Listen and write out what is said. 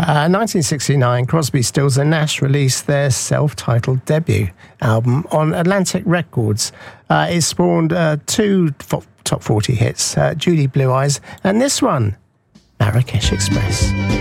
1969, Crosby, Stills and Nash released their self-titled debut album on Atlantic Records. It spawned two top 40 hits, Judy Blue Eyes and this one, Marrakesh Express.